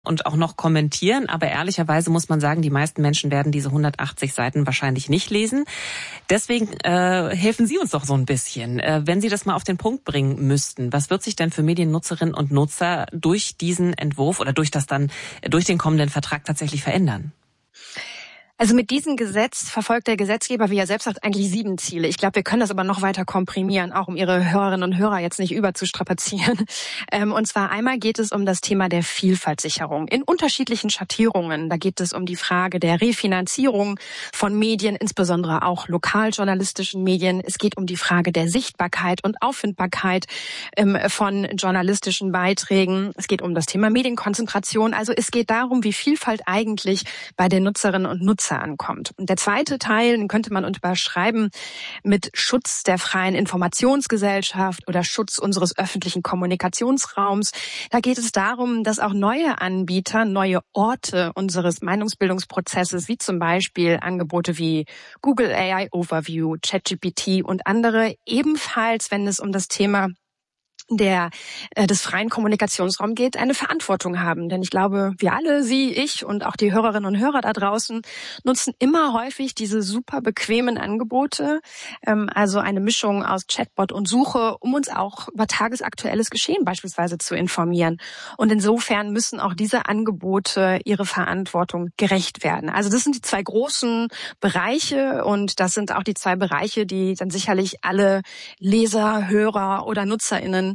und auch noch kommentieren. Aber ehrlicherweise muss man sagen, die meisten Menschen werden diese 180 Seiten wahrscheinlich nicht lesen. Deswegen helfen Sie uns doch so ein bisschen. Wenn Sie das mal auf den Punkt bringen müssten, was wird sich denn für Mediennutzerinnen und Nutzer durch diesen Entwurf oder durch den kommenden Vertrag tatsächlich verändern? Also mit diesem Gesetz verfolgt der Gesetzgeber, wie er selbst sagt, eigentlich 7 Ziele. Ich glaube, wir können das aber noch weiter komprimieren, auch um Ihre Hörerinnen und Hörer jetzt nicht überzustrapazieren. Und zwar einmal geht es um das Thema der Vielfaltssicherung in unterschiedlichen Schattierungen. Da geht es um die Frage der Refinanzierung von Medien, insbesondere auch lokaljournalistischen Medien. Es geht um die Frage der Sichtbarkeit und Auffindbarkeit von journalistischen Beiträgen. Es geht um das Thema Medienkonzentration. Also es geht darum, wie Vielfalt eigentlich bei den Nutzerinnen und Nutzern ankommt. Und der zweite Teil, den könnte man überschreiben mit Schutz der freien Informationsgesellschaft oder Schutz unseres öffentlichen Kommunikationsraums. Da geht es darum, dass auch neue Anbieter, neue Orte unseres Meinungsbildungsprozesses, wie zum Beispiel Angebote wie Google AI Overview, ChatGPT und andere, ebenfalls, wenn es um das Thema des freien Kommunikationsraums geht, eine Verantwortung haben. Denn ich glaube, wir alle, Sie, ich und auch die Hörerinnen und Hörer da draußen nutzen immer häufig diese super bequemen Angebote, also eine Mischung aus Chatbot und Suche, um uns auch über tagesaktuelles Geschehen beispielsweise zu informieren. Und insofern müssen auch diese Angebote ihre Verantwortung gerecht werden. Also das sind die 2 großen Bereiche und das sind auch die 2 Bereiche, die dann sicherlich alle Leser, Hörer oder NutzerInnen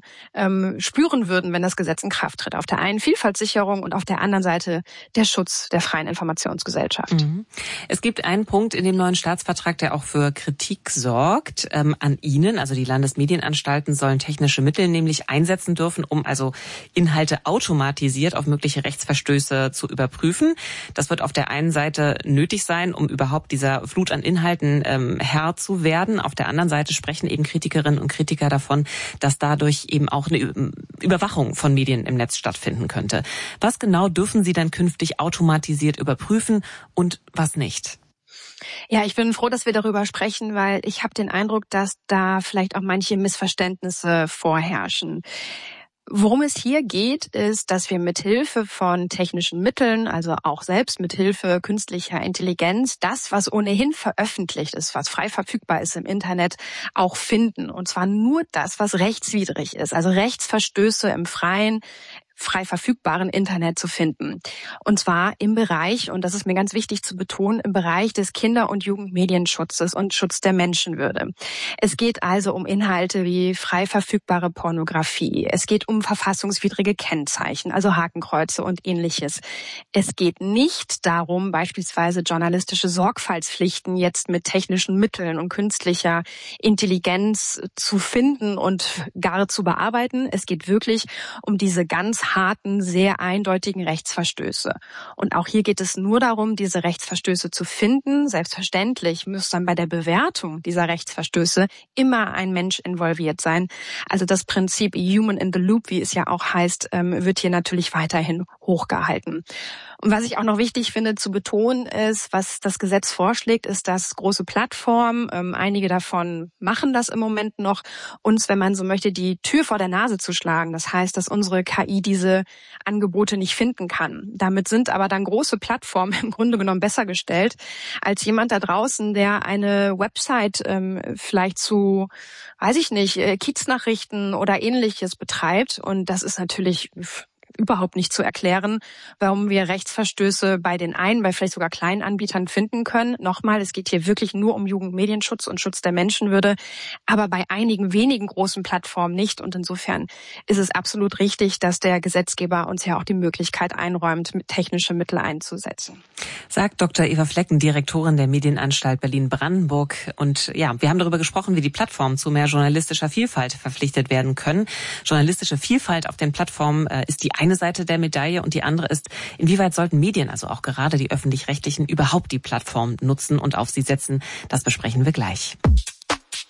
spüren würden, wenn das Gesetz in Kraft tritt. Auf der einen Vielfaltssicherung und auf der anderen Seite der Schutz der freien Informationsgesellschaft. Mhm. Es gibt einen Punkt in dem neuen Staatsvertrag, der auch für Kritik sorgt. An Ihnen, also die Landesmedienanstalten, sollen technische Mittel nämlich einsetzen dürfen, um also Inhalte automatisiert auf mögliche Rechtsverstöße zu überprüfen. Das wird auf der einen Seite nötig sein, um überhaupt dieser Flut an Inhalten Herr zu werden. Auf der anderen Seite sprechen eben Kritikerinnen und Kritiker davon, dass dadurch eben auch eine Überwachung von Medien im Netz stattfinden könnte. Was genau dürfen Sie dann künftig automatisiert überprüfen und was nicht? Ja, ich bin froh, dass wir darüber sprechen, weil ich habe den Eindruck, dass da vielleicht auch manche Missverständnisse vorherrschen. Worum es hier geht, ist, dass wir mithilfe von technischen Mitteln, also auch selbst mithilfe künstlicher Intelligenz, das, was ohnehin veröffentlicht ist, was frei verfügbar ist im Internet, auch finden. Und zwar nur das, was rechtswidrig ist, also Rechtsverstöße im frei verfügbaren Internet zu finden. Und zwar im Bereich, und das ist mir ganz wichtig zu betonen, im Bereich des Kinder- und Jugendmedienschutzes und Schutz der Menschenwürde. Es geht also um Inhalte wie frei verfügbare Pornografie. Es geht um verfassungswidrige Kennzeichen, also Hakenkreuze und Ähnliches. Es geht nicht darum, beispielsweise journalistische Sorgfaltspflichten jetzt mit technischen Mitteln und künstlicher Intelligenz zu finden und gar zu bearbeiten. Es geht wirklich um diese ganz harten, sehr eindeutigen Rechtsverstöße. Und auch hier geht es nur darum, diese Rechtsverstöße zu finden. Selbstverständlich muss dann bei der Bewertung dieser Rechtsverstöße immer ein Mensch involviert sein. Also das Prinzip Human in the Loop, wie es ja auch heißt, wird hier natürlich weiterhin hochgehalten. Und was ich auch noch wichtig finde zu betonen ist, was das Gesetz vorschlägt, ist, dass große Plattformen, einige davon machen das im Moment noch, uns, wenn man so möchte, die Tür vor der Nase zu schlagen. Das heißt, dass unsere KI diese Angebote nicht finden kann. Damit sind aber dann große Plattformen im Grunde genommen besser gestellt als jemand da draußen, der eine Website vielleicht zu, weiß ich nicht, Kieznachrichten oder Ähnliches betreibt. Und das ist natürlich überhaupt nicht zu erklären, warum wir Rechtsverstöße bei den einen, bei vielleicht sogar kleinen Anbietern finden können. Nochmal, es geht hier wirklich nur um Jugendmedienschutz und Schutz der Menschenwürde, aber bei einigen wenigen großen Plattformen nicht. Und insofern ist es absolut richtig, dass der Gesetzgeber uns ja auch die Möglichkeit einräumt, technische Mittel einzusetzen. Sagt Dr. Eva Flecken, Direktorin der Medienanstalt Berlin-Brandenburg. Und ja, wir haben darüber gesprochen, wie die Plattformen zu mehr journalistischer Vielfalt verpflichtet werden können. Journalistische Vielfalt auf den Plattformen ist die eine Seite der Medaille und die andere ist, inwieweit sollten Medien, also auch gerade die öffentlich-rechtlichen, überhaupt die Plattform nutzen und auf sie setzen? Das besprechen wir gleich.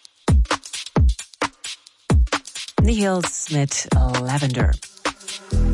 Nihils mit Lavender.